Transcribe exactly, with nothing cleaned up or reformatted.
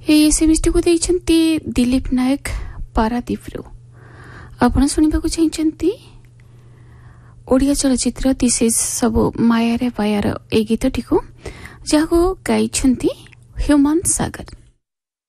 ଏହି ଏସଏମଏସ୍ ଟି को ଦେଇଛନ୍ତି ଦିलीप नायक पारादीपରୁ। ଆପଣ ଶୁଣିବାକୁ ଚାହିଁଛନ୍ତି ଓଡ଼ିଆ ଚଳଚ୍ଚିତ୍ର ଦିସ୍ ଇଜ୍ ସବୁ ମାୟାରେ ବାୟାର ଏହି ଗୀତଟିକୁ, ଯାହାକୁ ଗାଇଛନ୍ତି ହ୍ୟୁମାନ ସାଗର।